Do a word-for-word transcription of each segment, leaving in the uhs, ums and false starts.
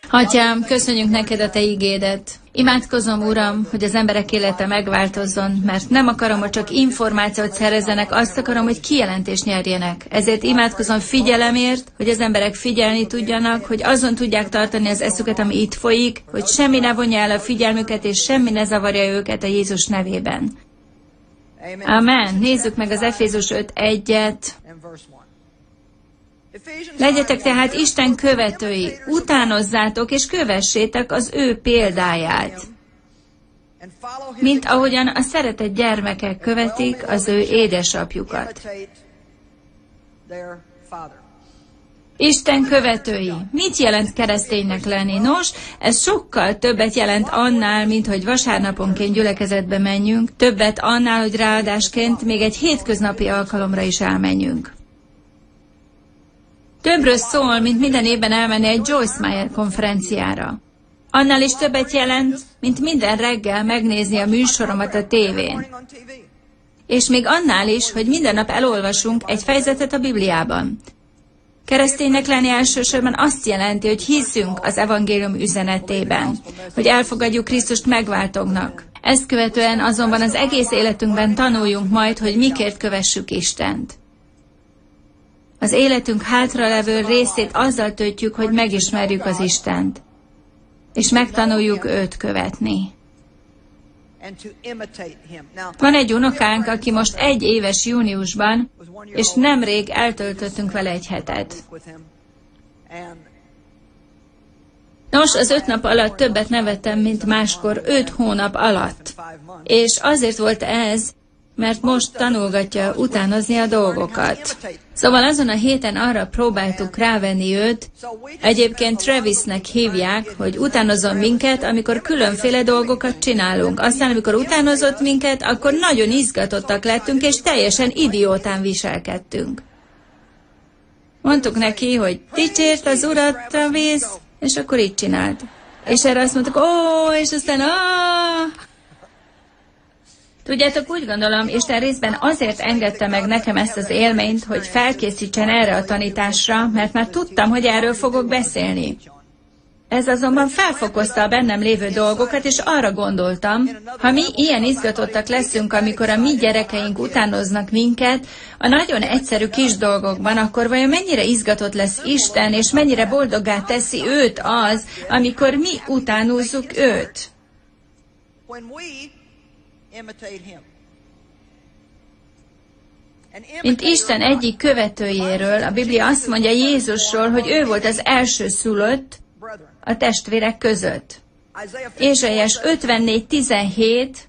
Atyám, köszönjük neked a te igédet. Imádkozom, Uram, hogy az emberek élete megváltozzon, mert nem akarom, hogy csak információt szerezzenek, azt akarom, hogy kijelentést nyerjenek. Ezért imádkozom figyelemért, hogy az emberek figyelni tudjanak, hogy azon tudják tartani az eszüket, ami itt folyik, hogy semmi ne vonja el a figyelmüket, és semmi ne zavarja őket a Jézus nevében. Amen. Nézzük meg az Efézus öt egyet. Legyetek tehát Isten követői, utánozzátok és kövessétek az ő példáját, mint ahogyan a szeretett gyermekek követik az ő édesapjukat. Isten követői. Mit jelent kereszténynek lenni? Nos, ez sokkal többet jelent annál, mint hogy vasárnaponként gyülekezetbe menjünk, többet annál, hogy ráadásként még egy hétköznapi alkalomra is elmenjünk. Többről szól, mint minden évben elmenni egy Joyce Meyer konferenciára. Annál is többet jelent, mint minden reggel megnézni a műsoromat a tévén. És még annál is, hogy minden nap elolvasunk egy fejezetet a Bibliában. Kereszténynek lenni elsősorban azt jelenti, hogy hiszünk az evangélium üzenetében, hogy elfogadjuk Krisztust megváltónknak. Ezt követően azonban az egész életünkben tanuljunk majd, hogy mikért kövessük Istent. Az életünk hátralevő részét azzal töltjük, hogy megismerjük az Istent, és megtanuljuk őt követni. Van egy unokánk, aki most egy éves júniusban, és nemrég eltöltöttünk vele egy hetet. Nos, az öt nap alatt többet nevettem, mint máskor öt hónap alatt. És azért volt ez, mert most tanulgatja utánozni a dolgokat. Szóval azon a héten arra próbáltuk rávenni őt, egyébként Travisnek hívják, hogy utánozzon minket, amikor különféle dolgokat csinálunk. Aztán, amikor utánozott minket, akkor nagyon izgatottak lettünk, és teljesen idiótán viselkedtünk. Mondtuk neki, hogy dicsért az Urat, Travis, és akkor így csinált. És erre azt mondtuk, ó, és aztán, ah... Tudjátok, úgy gondolom, Isten részben azért engedte meg nekem ezt az élményt, hogy felkészítsen erre a tanításra, mert már tudtam, hogy erről fogok beszélni. Ez azonban felfokozta a bennem lévő dolgokat, és arra gondoltam, ha mi ilyen izgatottak leszünk, amikor a mi gyerekeink utánoznak minket, a nagyon egyszerű kis dolgokban, akkor vajon mennyire izgatott lesz Isten, és mennyire boldoggá teszi őt az, amikor mi utánozzuk őt. Mint Isten egyik követőjéről, a Biblia azt mondja Jézusról, hogy ő volt az első szülött a testvérek között. Ézsaiás ötvennégy tizenhét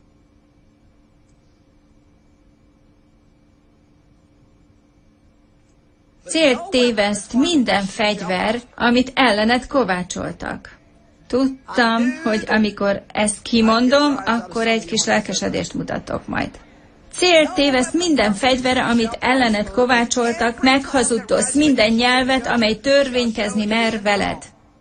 célt téveszt minden fegyver, amit ellened kovácsoltak. Tudtam, hogy amikor ezt kimondom, akkor egy kis lelkesedést mutatok majd. Célt téveszt minden fegyvere, amit ellened kovácsoltak, meghazudtolsz minden nyelvet, amely törvénykezni mer veled.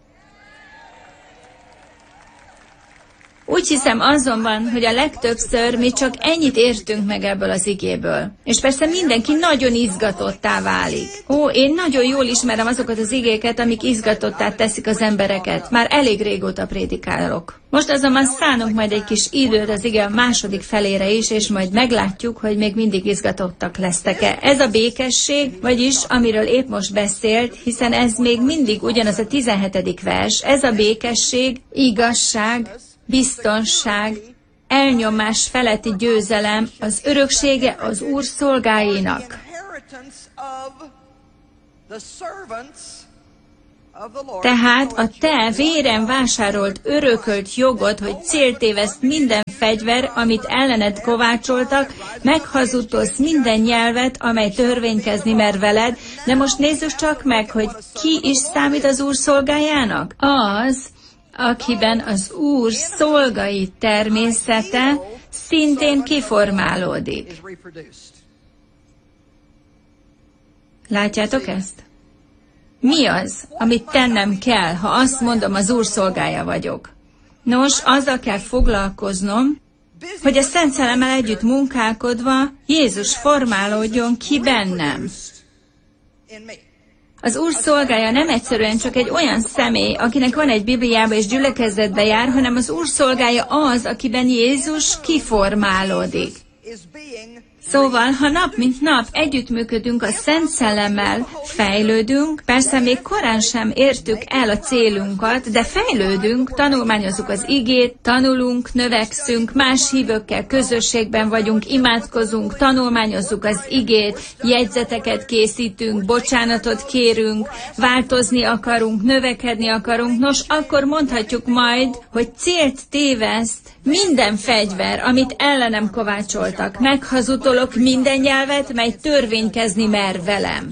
Úgy hiszem azonban, hogy a legtöbbször mi csak ennyit értünk meg ebből az igéből. És persze mindenki nagyon izgatottá válik. Ó, én nagyon jól ismerem azokat az igéket, amik izgatottá teszik az embereket. Már elég régóta prédikálok. Most azonban szánunk majd egy kis időt az ige második felére is, és majd meglátjuk, hogy még mindig izgatottak lesztek-e. Ez a békesség, vagyis amiről épp most beszélt, hiszen ez még mindig ugyanaz a tizenhetedik vers, ez a békesség, igazság, biztonság, elnyomás feletti győzelem, az öröksége az Úr szolgáinak. Tehát a te véren vásárolt, örökölt jogod, hogy céltéveszt minden fegyver, amit ellened kovácsoltak, meghazudtolsz minden nyelvet, amely törvénykezni mer veled, de most nézzük csak meg, hogy ki is számít az Úr szolgájának? Az, akiben az Úr szolgai természete szintén kiformálódik. Látjátok ezt? Mi az, amit tennem kell, ha azt mondom, az Úr szolgája vagyok? Nos, azzal kell foglalkoznom, hogy a Szent Szellemmel együtt munkálkodva Jézus formálódjon ki bennem. Az Úr szolgája nem egyszerűen csak egy olyan személy, akinek van egy Bibliába és gyülekezetbe jár, hanem az Úr szolgája az, akiben Jézus kiformálódik. Szóval, ha nap mint nap együttműködünk a Szent Szellemmel, fejlődünk, persze még korán sem értük el a célunkat, de fejlődünk, tanulmányozzuk az igét, tanulunk, növekszünk, más hívőkkel közösségben vagyunk, imádkozunk, tanulmányozzuk az igét, jegyzeteket készítünk, bocsánatot kérünk, változni akarunk, növekedni akarunk, nos, akkor mondhatjuk majd, hogy célt téveszt minden fegyver, amit ellenem kovácsoltak. Meghazudtolok minden nyelvet, mely törvénykezni mer velem.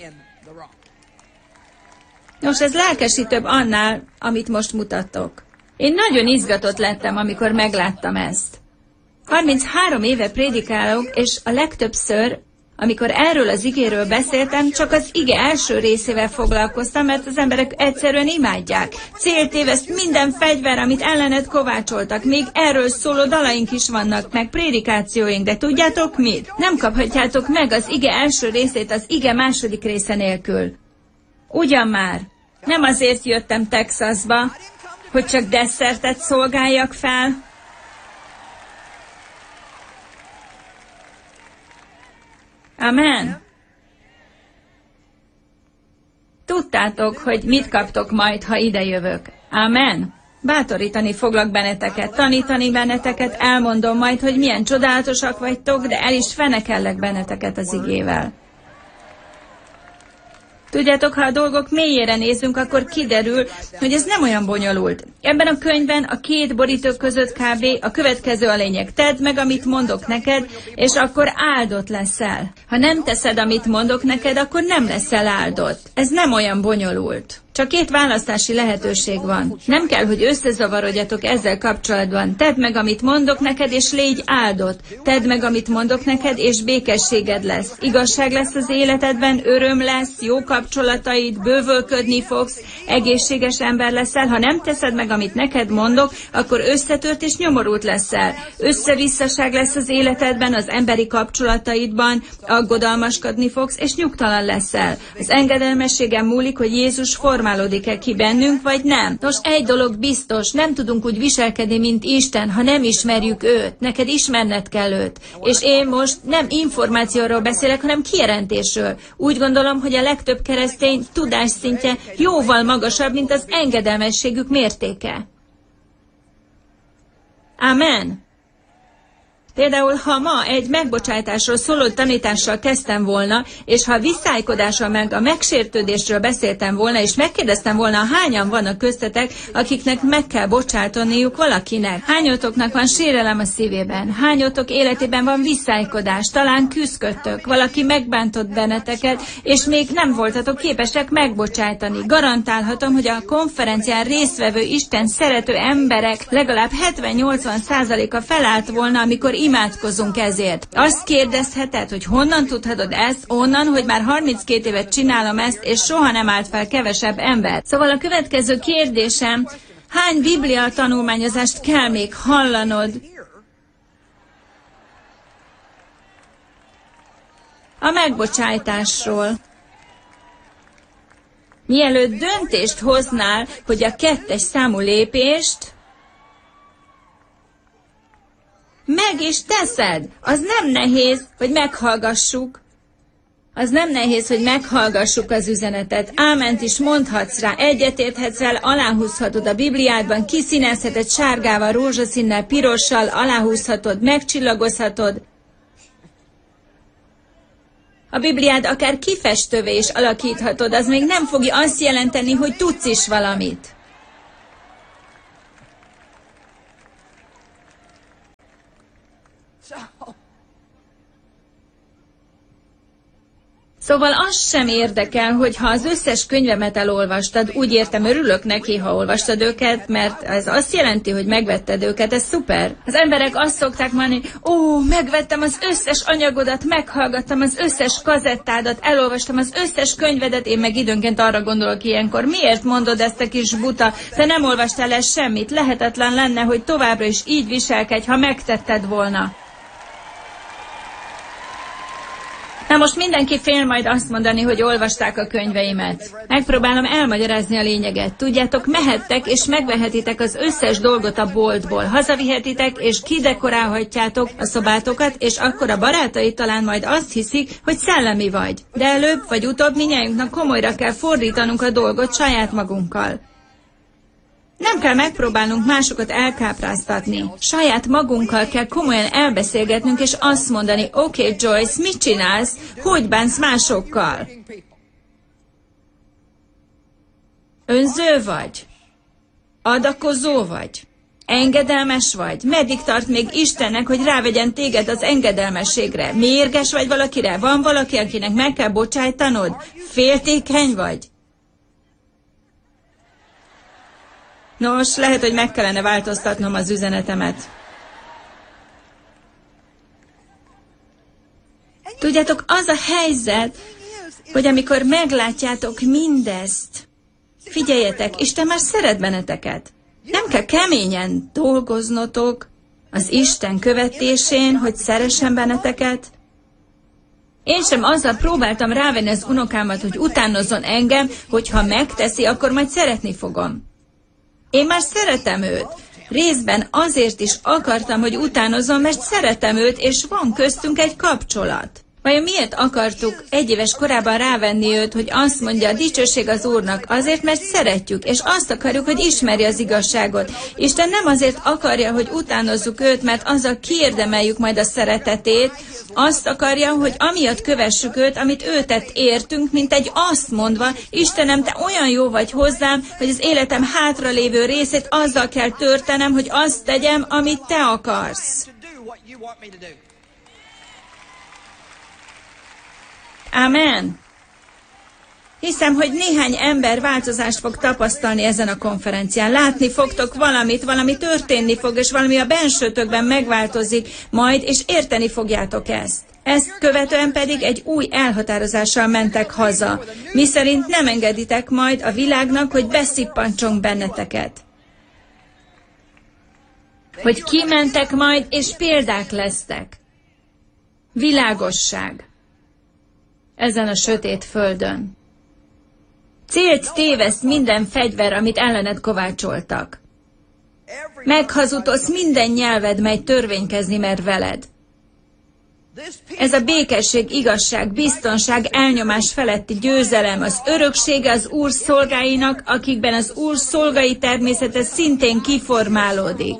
Nos, ez lelkesítőbb annál, amit most mutatok. Én nagyon izgatott lettem, amikor megláttam ezt. harminchárom éve prédikálok, és a legtöbbször, amikor erről az igéről beszéltem, csak az ige első részével foglalkoztam, mert az emberek egyszerűen imádják. Céltéveszt minden fegyver, amit ellened kovácsoltak. Még erről szóló dalaink is vannak, meg prédikációink, de tudjátok mit? Nem kaphatjátok meg az ige első részét az ige második része nélkül. Ugyan már, nem azért jöttem Texasba, hogy csak desszertet szolgáljak fel. Amen. Tudtátok, hogy mit kaptok majd, ha idejövök. Amen. Bátorítani foglak benneteket, tanítani benneteket, elmondom majd, hogy milyen csodálatosak vagytok, de el is fenekellek benneteket az igével. Tudjátok, ha a dolgok mélyére nézünk, akkor kiderül, hogy ez nem olyan bonyolult. Ebben a könyvben a két borító között kb. A következő a lényeg. Tedd meg, amit mondok neked, és akkor áldott leszel. Ha nem teszed, amit mondok neked, akkor nem leszel áldott. Ez nem olyan bonyolult. Csak két választási lehetőség van. Nem kell, hogy összezavarodjatok ezzel kapcsolatban. Tedd meg, amit mondok neked, és légy áldott. Tedd meg, amit mondok neked, és békességed lesz. Igazság lesz az életedben, öröm lesz, jó kapcsolataid, bővölködni fogsz, egészséges ember leszel. Ha nem teszed meg, amit neked mondok, akkor összetört és nyomorult leszel. Összevisszaság lesz az életedben, az emberi kapcsolataidban, aggodalmaskodni fogsz, és nyugtalan leszel. Az engedelmességem múlik, hogy Jézus formálódik-e ki bennünk, vagy nem. Nos, egy dolog biztos, nem tudunk úgy viselkedni, mint Isten, ha nem ismerjük őt. Neked ismerned kell őt. És én most nem információról beszélek, hanem kijelentésről. Úgy gondolom, hogy a legtöbb keresztény tudásszintje jóval magasabb, mint az engedelmességük mértéke. Amen. Például, ha ma egy megbocsátásról szóló tanítással kezdtem volna, és ha a visszájkodással meg a megsértődésről beszéltem volna, és megkérdeztem volna, hányan vannak köztetek, akiknek meg kell bocsátaniuk valakinek. Hányotoknak van sérelem a szívében? Hányotok életében van visszájkodás? Talán küzdködtök, valaki megbántott benneteket, és még nem voltatok képesek megbocsátani. Garantálhatom, hogy a konferencián résztvevő Isten szerető emberek legalább hetven-nyolcvan százaléka felállt volna, amikor imádkozunk ezért. Azt kérdezheted, hogy honnan tudhatod ezt? Onnan, hogy már harminckét évet csinálom ezt, és soha nem állt fel kevesebb ember. Szóval a következő kérdésem, hány biblia tanulmányozást kell még hallanod a megbocsájtásról? Mielőtt döntést hoznál, hogy a kettes számú lépést meg is teszed. Az nem nehéz, hogy meghallgassuk. Az nem nehéz, hogy meghallgassuk az üzenetet. Áment is mondhatsz rá, egyetérthetsz vele, aláhúzhatod a Bibliádban, kiszínezheted sárgával, rózsaszínnel, pirossal, aláhúzhatod, megcsillagozhatod. A Bibliád akár kifestővé is alakíthatod, az még nem fogja azt jelenteni, hogy tudsz is valamit. Szóval az sem érdekel, hogy ha az összes könyvemet elolvastad, úgy értem, örülök neki, ha olvastad őket, mert ez azt jelenti, hogy megvetted őket, ez szuper. Az emberek azt szokták mondani, ó, megvettem az összes anyagodat, meghallgattam az összes kazettádat, elolvastam az összes könyvedet, én meg időnként arra gondolok ilyenkor, miért mondod ezt a kis buta, te nem olvastál el semmit, lehetetlen lenne, hogy továbbra is így viselkedj, ha megtetted volna. Na most mindenki fél majd azt mondani, hogy olvasták a könyveimet. Megpróbálom elmagyarázni a lényeget. Tudjátok, mehettek és megvehetitek az összes dolgot a boltból. Hazavihetitek és kidekorálhatjátok a szobátokat, és akkor a barátai talán majd azt hiszik, hogy szellemi vagy. De előbb vagy utóbb mindnyájunknak komolyra kell fordítanunk a dolgot saját magunkkal. Nem kell megpróbálnunk másokat elkápráztatni. Saját magunkkal kell komolyan elbeszélgetnünk, és azt mondani, oké, okay, Joyce, mit csinálsz? Hogy bánsz másokkal? Önző vagy? Adakozó vagy? Engedelmes vagy? Meddig tart még Istennek, hogy rávegyen téged az engedelmességre? Mérges vagy valakire? Van valaki, akinek meg kell bocsájtanod? Féltékeny vagy? Nos, lehet, hogy meg kellene változtatnom az üzenetemet. Tudjátok, az a helyzet, hogy amikor meglátjátok mindezt, figyeljetek, Isten már szeret benneteket. Nem kell keményen dolgoznotok az Isten követésén, hogy szeressen benneteket. Én sem azzal próbáltam rávenni az unokámat, hogy utánozzon engem, hogy ha megteszi, akkor majd szeretni fogom. Én már szeretem őt. Részben azért is akartam, hogy utánozzon, mert szeretem őt, és van köztünk egy kapcsolat. Vajon miért akartuk egy éves korában rávenni őt, hogy azt mondja, a dicsőség az Úrnak? Azért, mert szeretjük, és azt akarjuk, hogy ismeri az igazságot. Isten nem azért akarja, hogy utánozzuk őt, mert azzal kiérdemeljük majd a szeretetét. Azt akarja, hogy amiatt kövessük őt, amit ő tett értünk, mint egy azt mondva, Istenem, te olyan jó vagy hozzám, hogy az életem hátralévő részét azzal kell törtenem, hogy azt tegyem, amit te akarsz. Amen. Hiszem, hogy néhány ember változást fog tapasztalni ezen a konferencián. Látni fogtok valamit, valami történni fog, és valami a bensőtökben megváltozik majd, és érteni fogjátok ezt. Ezt követően pedig egy új elhatározással mentek haza. Miszerint nem engeditek majd a világnak, hogy beszippancson benneteket. Hogy kimentek majd, és példák lesztek. Világosság. Ezen a sötét földön. Célt téveszt minden fegyver, amit ellened kovácsoltak. Meghazudtolsz, minden nyelved megy törvénykezni mer veled. Ez a békesség, igazság, biztonság, elnyomás feletti győzelem, az öröksége az Úr szolgáinak, akikben az Úr szolgai természete szintén kiformálódik.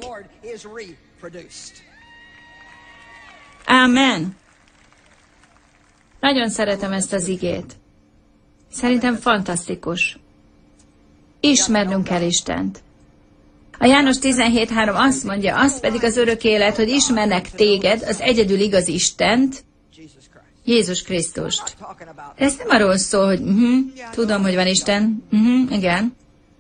Amen. Nagyon szeretem ezt az igét. Szerintem fantasztikus. Ismernünk kell Istent. A János tizenhét három azt mondja, az pedig az örök élet, hogy ismernek téged, az egyedül igaz Istent, Jézus Krisztust. Ez nem arról szól, hogy uh-huh, tudom, hogy van Isten, uh-huh, igen.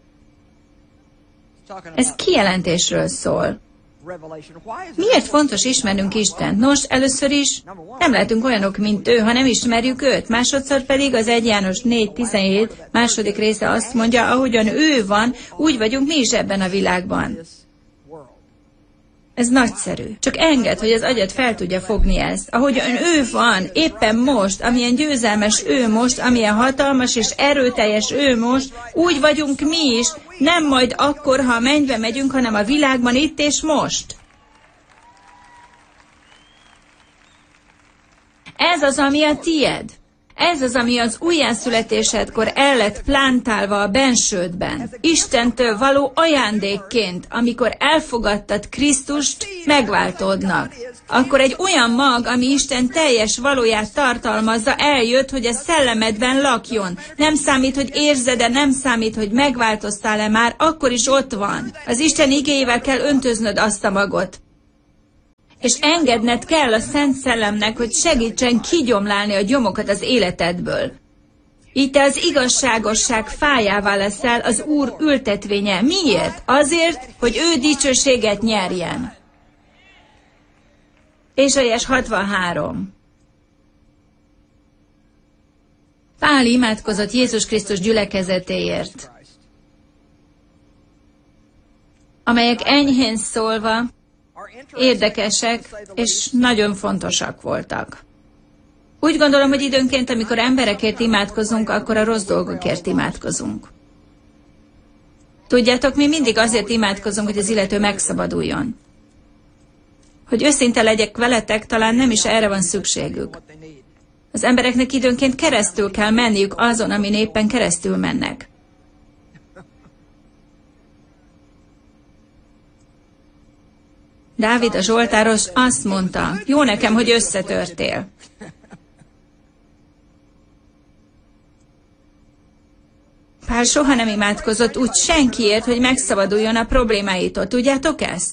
Ez kijelentésről szól. Miért fontos ismernünk Istent? Nos, először is nem lehetünk olyanok, mint ő, ha nem ismerjük őt. Másodszor pedig az egy János négy tizenhét második része azt mondja, ahogyan ő van, úgy vagyunk mi is ebben a világban. Ez nagyszerű. Csak engedd, hogy az agyad fel tudja fogni ezt. Ahogyan ő van, éppen most, amilyen győzelmes ő most, amilyen hatalmas és erőteljes ő most, úgy vagyunk mi is, nem majd akkor, ha a mennybe megyünk, hanem a világban itt és most. Ez az, ami a tied. Ez az, ami az újjászületésedkor el lett plántálva a bensődben. Istentől való ajándékként, amikor elfogadtad Krisztust, megváltódnak. Akkor egy olyan mag, ami Isten teljes valóját tartalmazza, eljött, hogy a szellemedben lakjon. Nem számít, hogy érzed-e, nem számít, hogy megváltoztál-e már, akkor is ott van. Az Isten igéjével kell öntöznöd azt a magot. És engedned kell a Szent Szellemnek, hogy segítsen kigyomlálni a gyomokat az életedből. Így te az igazságosság fájává leszel az Úr ültetvénye. Miért? Azért, hogy ő dicsőséget nyerjen. Ézsaiás hatvanhárom. Pál imádkozott Jézus Krisztus gyülekezetéért, amelyek enyhén szólva érdekesek és nagyon fontosak voltak. Úgy gondolom, hogy időnként, amikor emberekért imádkozunk, akkor a rossz dolgokért imádkozunk. Tudjátok, mi mindig azért imádkozunk, hogy az illető megszabaduljon. Hogy őszinte legyek veletek, talán nem is erre van szükségük. Az embereknek időnként keresztül kell menniük azon, amin éppen keresztül mennek. Dávid a Zsoltáros azt mondta, jó nekem, hogy összetörtél. Pál soha nem imádkozott úgy senkiért, hogy megszabaduljon a problémáitól. Tudjátok ezt?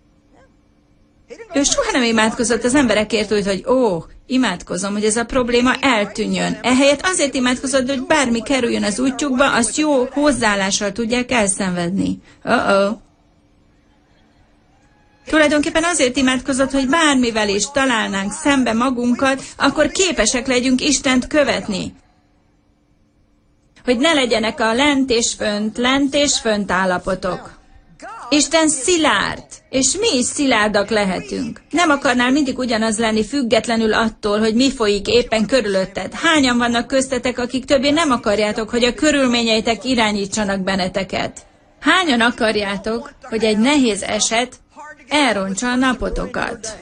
Ő soha nem imádkozott az emberekért úgy, hogy ó, imádkozom, hogy ez a probléma eltűnjön. Ehelyett azért imádkozott, hogy bármi kerüljön az útjukba, azt jó hozzáállással tudják elszenvedni. Oh-oh. Tulajdonképpen azért imádkozott, hogy bármivel is találnánk szembe magunkat, akkor képesek legyünk Istent követni. Hogy ne legyenek a lent és fönt, lent és fönt állapotok. Isten szilárd, és mi is szilárdak lehetünk. Nem akarnál mindig ugyanaz lenni, függetlenül attól, hogy mi folyik éppen körülötted. Hányan vannak köztetek, akik többé nem akarjátok, hogy a körülményeitek irányítsanak benneteket? Hányan akarjátok, hogy egy nehéz eset elrontsa a napotokat?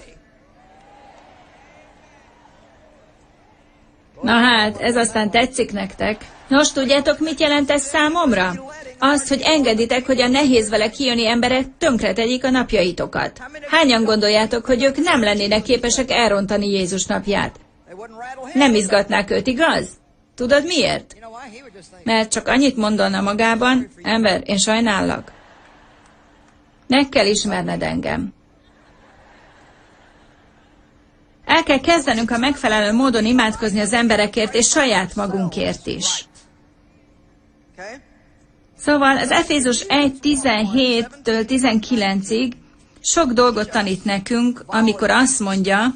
Na hát, ez aztán tetszik nektek. Nos, tudjátok, mit jelent ez számomra? Azt, hogy engeditek, hogy a nehéz vele kijönni emberek tönkretegyék a napjaitokat. Hányan gondoljátok, hogy ők nem lennének képesek elrontani Jézus napját? Nem izgatnák őt, igaz? Tudod miért? Mert csak annyit mondana magában, ember, én sajnállak. Meg kell ismerned engem. El kell kezdenünk a megfelelő módon imádkozni az emberekért és saját magunkért is. Szóval az Efézus egy tizenhéttől tizenkilencig sok dolgot tanít nekünk, amikor azt mondja,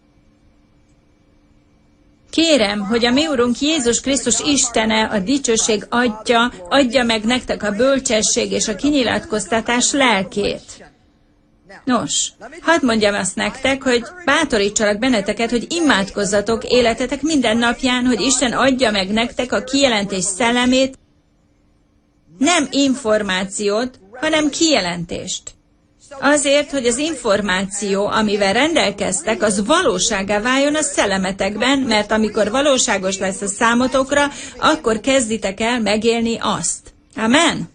kérem, hogy a mi Urunk Jézus Krisztus Istene, a dicsőség Atya, adja meg nektek a bölcsesség és a kinyilatkoztatás lelkét. Nos, hadd mondjam azt nektek, hogy bátorítsalak benneteket, hogy imádkozzatok életetek minden napján, hogy Isten adja meg nektek a kijelentés szellemét, nem információt, hanem kijelentést. Azért, hogy az információ, amivel rendelkeztek, az valóságá váljon a szellemetekben, mert amikor valóságos lesz a számotokra, akkor kezditek el megélni azt. Amen?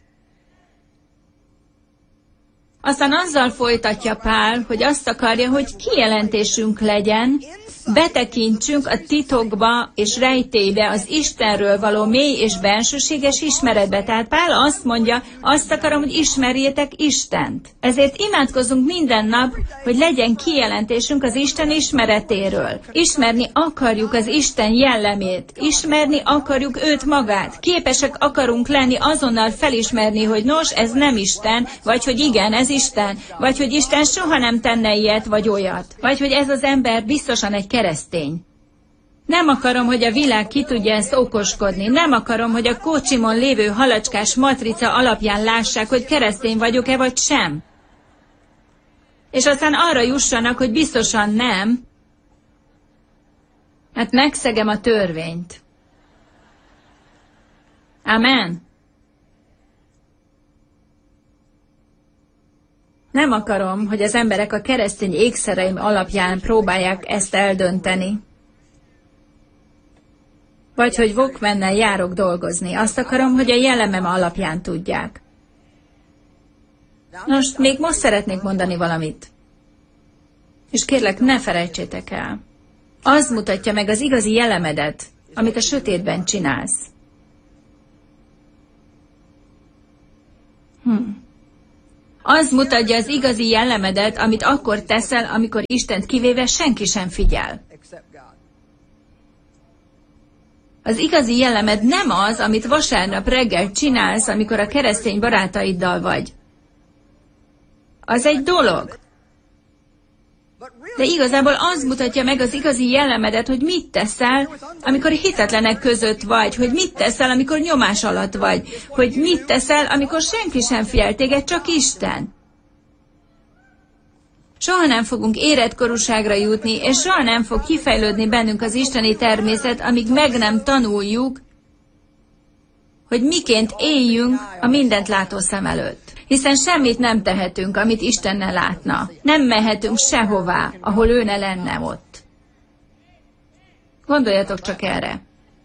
Aztán azzal folytatja Pál, hogy azt akarja, hogy kijelentésünk legyen, betekintsünk a titokba és rejtélybe, az Istenről való mély és bensőséges ismeretbe. Tehát Pál azt mondja, azt akarom, hogy ismerjétek Istent. Ezért imádkozunk minden nap, hogy legyen kijelentésünk az Isten ismeretéről. Ismerni akarjuk az Isten jellemét, ismerni akarjuk őt magát. Képesek akarunk lenni azonnal felismerni, hogy nos, ez nem Isten, vagy hogy igen, ez Isten, vagy hogy Isten soha nem tenne ilyet vagy olyat, vagy hogy ez az ember biztosan egy keresztény. Nem akarom, hogy a világ ki tudja ezt okoskodni. Nem akarom, hogy a kocsimon lévő halacskás matrica alapján lássák, hogy keresztény vagyok-e vagy sem. És aztán arra jussanak, hogy biztosan nem, hát megszegem a törvényt. Amen. Nem akarom, hogy az emberek a keresztény ékszereim alapján próbálják ezt eldönteni. Vagy hogy Walkmannel járok dolgozni. Azt akarom, hogy a jellemem alapján tudják. Nos, még most szeretnék mondani valamit. És kérlek, ne felejtsétek el. Az mutatja meg az igazi jellemedet, amit a sötétben csinálsz. Hm. Az mutatja az igazi jellemedet, amit akkor teszel, amikor Istent kivéve senki sem figyel. Az igazi jellemed nem az, amit vasárnap reggel csinálsz, amikor a keresztény barátaiddal vagy. Az egy dolog. De igazából az mutatja meg az igazi jellemedet, hogy mit teszel, amikor hitetlenek között vagy, hogy mit teszel, amikor nyomás alatt vagy, hogy mit teszel, amikor senki sem figyel téged, csak Isten. Soha nem fogunk életkorúságra jutni, és soha nem fog kifejlődni bennünk az isteni természet, amíg meg nem tanuljuk, hogy miként éljünk a mindent látó szem előtt. Hiszen semmit nem tehetünk, amit Isten ne látna. Nem mehetünk sehová, ahol ő ne lenne ott. Gondoljatok csak erre.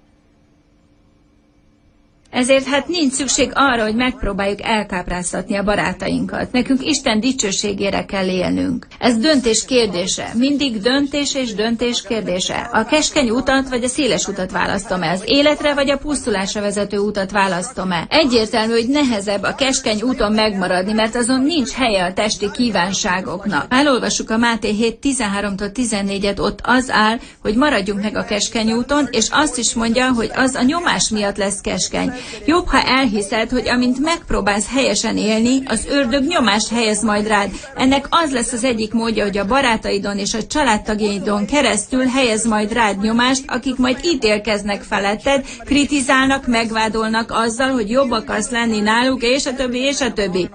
Ezért hát nincs szükség arra, hogy megpróbáljuk elkápráztatni a barátainkat. Nekünk Isten dicsőségére kell élnünk. Ez döntés kérdése. Mindig döntés és döntés kérdése. A keskeny utat vagy a széles utat választom-e? Az életre vagy a pusztulásra vezető utat választom-e? Egyértelmű, hogy nehezebb a keskeny úton megmaradni, mert azon nincs helye a testi kívánságoknak. Elolvassuk a Máté hét tizenháromtól tizennégyet, ott az áll, hogy maradjunk meg a keskeny úton, és azt is mondja, hogy az a nyomás miatt lesz keskeny. Jobb, ha elhiszed, hogy amint megpróbálsz helyesen élni, az ördög nyomást helyez majd rád. Ennek az lesz az egyik módja, hogy a barátaidon és a családtagjaidon keresztül helyez majd rád nyomást, akik majd ítélkeznek feletted, kritizálnak, megvádolnak azzal, hogy jobb akarsz lenni náluk, és a többi, és a többi.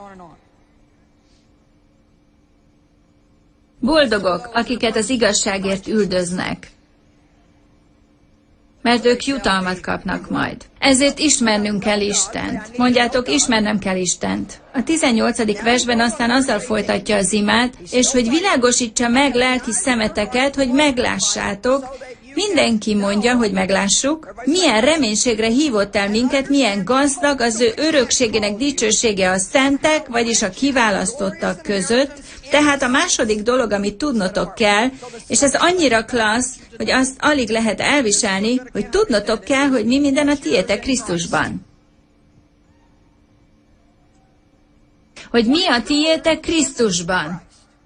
Boldogok, akiket az igazságért üldöznek, mert ők jutalmat kapnak majd. Ezért ismernünk kell Istent. Mondjátok, ismernem kell Istent. A tizennyolcadik versben aztán azzal folytatja az imát, és hogy világosítsa meg lelki szemeteket, hogy meglássátok. Mindenki mondja, hogy meglássuk, milyen reménységre hívott el minket, milyen gazdag az ő örökségének dicsősége a szentek, vagyis a kiválasztottak között. Tehát a második dolog, amit tudnotok kell, és ez annyira klassz, hogy azt alig lehet elviselni, hogy tudnotok kell, hogy mi minden a tiétek Krisztusban. Hogy mi a tiétek Krisztusban.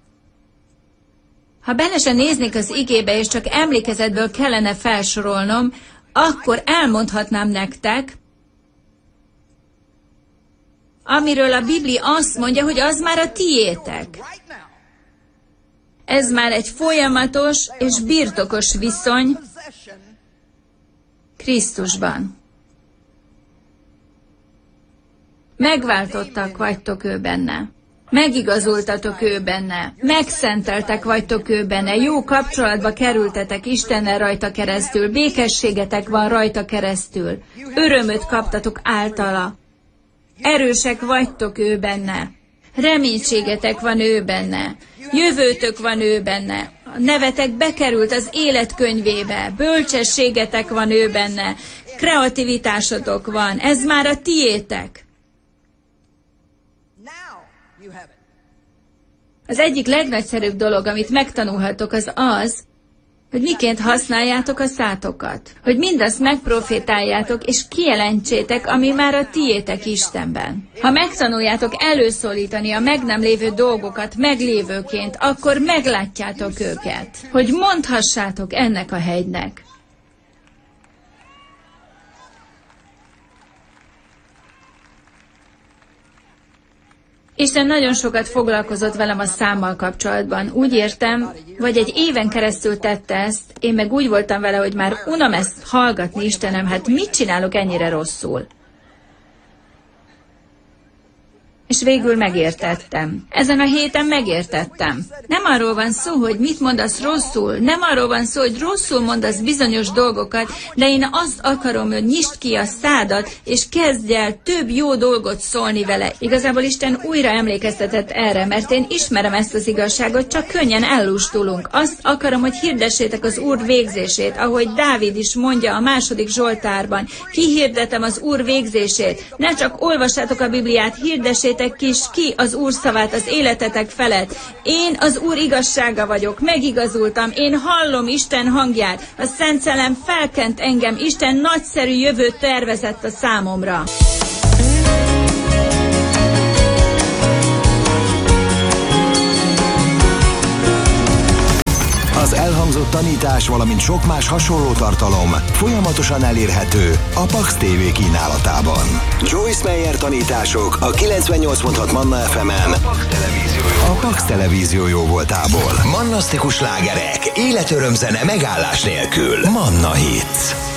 Ha bele se néznék az igébe, és csak emlékezetből kellene felsorolnom, akkor elmondhatnám nektek, amiről a Biblia azt mondja, hogy az már a tiétek. Ez már egy folyamatos és birtokos viszony Krisztusban. Megváltottak vagytok ő benne. Megigazultatok ő benne, megszenteltek vagytok ő benne, jó kapcsolatba kerültetek Istennel rajta keresztül, békességetek van rajta keresztül, örömöt kaptatok általa, erősek vagytok ő benne, reménységetek van ő benne, jövőtök van ő benne, a nevetek bekerült az életkönyvébe, bölcsességetek van ő benne, kreativitásotok van, ez már a tiétek. Az egyik legnagyszerűbb dolog, amit megtanulhatok, az az, hogy miként használjátok a szátokat. Hogy mindazt megprofétáljátok, és kijelentsétek, ami már a tiétek Istenben. Ha megtanuljátok előszólítani a meg nem lévő dolgokat meglévőként, akkor meglátjátok őket. Hogy mondhassátok ennek a hegynek. Isten nagyon sokat foglalkozott velem a számmal kapcsolatban. Úgy értem, vagy egy éven keresztül tette ezt, én meg úgy voltam vele, hogy már unom ezt hallgatni, Istenem, hát mit csinálok ennyire rosszul? És végül megértettem. Ezen a héten megértettem. Nem arról van szó, hogy mit mondasz rosszul, nem arról van szó, hogy rosszul mondasz bizonyos dolgokat, de én azt akarom, hogy nyisd ki a szádat, és kezdj el több jó dolgot szólni vele. Igazából Isten újra emlékeztetett erre, mert én ismerem ezt az igazságot, csak könnyen ellustulunk. Azt akarom, hogy hirdessétek az Úr végzését, ahogy Dávid is mondja a második Zsoltárban. Kihirdetem az Úr végzését. Ne csak olvassátok a Bibliát, hirdessétek is ki az Úr szavát az életetek felett. Én az Úr igazsága vagyok, megigazultam, én hallom Isten hangját, a Szent Szellem felkent engem, Isten nagyszerű jövőt tervezett a számomra. Az elhangzott tanítás, valamint sok más hasonló tartalom folyamatosan elérhető a Pax té vé kínálatában. Joyce Meyer tanítások a kilencvennyolc pont hat Manna ef emen a Pax Televízió jó voltából. Mannasztikus slágerek, életöröm zene megállás nélkül. Manna Hits.